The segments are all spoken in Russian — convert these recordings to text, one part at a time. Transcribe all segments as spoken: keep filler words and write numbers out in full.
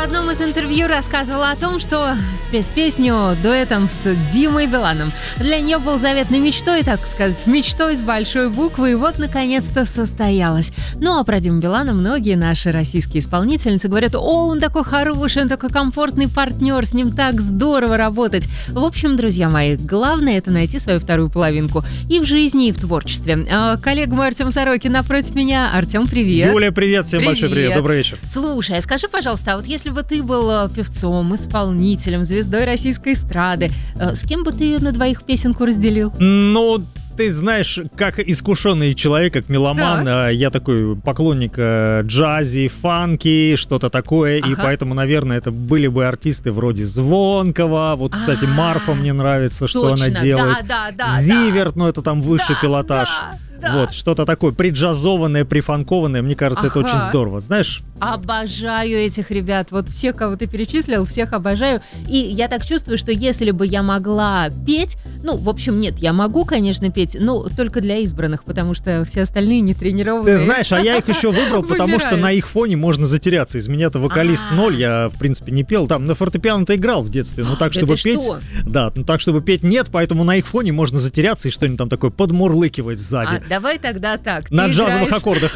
одном из интервью рассказывала о том, что спеть песню дуэтом с Димой Биланом для нее был заветной мечтой, так сказать, мечтой с большой буквы, и вот наконец-то состоялось. Ну а про Диму Билана многие наши российские исполнительницы говорят: о, он такой хороший, он такой комфортный партнер, с ним так здорово работать. В общем, друзья мои, главное — это найти свою вторую половинку и в жизни, и в творчестве. А, коллега мой Артем Сорокин напротив меня. Артем, привет. Юля, привет, всем Привет. большой привет, добрый вечер. Слушай, а скажи, пожалуйста, а вот если бы ты был певцом, исполнителем, звездой российской эстрады, с кем бы ты на двоих песенку разделил? Ну, ты знаешь, как искушенный человек, как меломан, Так. я такой поклонник джази, фанки, что-то такое, Ага. и поэтому, наверное, это были бы артисты вроде Звонкого. Вот, кстати, А-а-а. Марфа мне нравится, что Точно, она делает. да, да, да. Зиверт, ну это там высший Да, пилотаж. да, да. Вот, что-то такое приджазованное, прифанкованное, мне кажется, это Ага. очень здорово. Знаешь, Обожаю этих ребят. Вот всех, кого ты перечислил, всех обожаю. И я так чувствую, что если бы я могла петь, ну, в общем, нет, я могу, конечно, петь, но только для избранных, потому что все остальные не тренированные. ты знаешь, а я их еще выбрал, потому что Выбираю. на их фоне можно затеряться. Из меня-то вокалист А. ноль, я, в принципе, не пел. Там на фортепиано-то играл в детстве, но так, Да чтобы ты петь... что? Да, ну так, чтобы петь, нет, поэтому на их фоне можно затеряться и что-нибудь там такое подмурлыкивать сзади. А, давай тогда так. На Ты джазовых играешь- аккордах.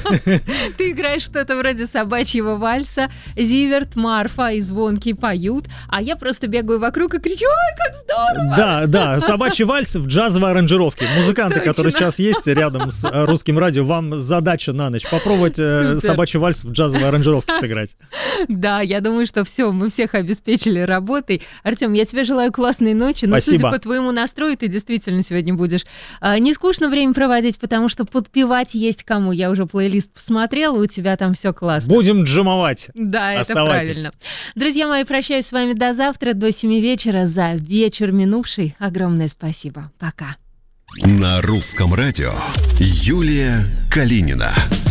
Ты играешь что-то вроде собачьего вальса, Зиверт, Марфа и Звонкий поют, а я просто бегаю вокруг и кричу: ой, как здорово! Да, да, собачий вальс в джазовой аранжировке. Музыканты, Точно. которые сейчас есть рядом с э, русским радио, вам задача на ночь попробовать э, Супер. собачий вальс в джазовой аранжировке сыграть. Да, я думаю, что все, мы всех обеспечили работой. Артем, я тебе желаю классной ночи, но Спасибо. судя по твоему настрою, ты действительно сегодня будешь а, не скучно время проводить, потому что подпевать есть кому. Я уже плейлист посмотрела, у тебя там все классно. Будем джимовать. Да, это Оставайтесь. правильно. Друзья мои, прощаюсь с вами до завтра, до семи вечера. За вечер минувший огромное спасибо. Пока. На русском радио Юлия Калинина.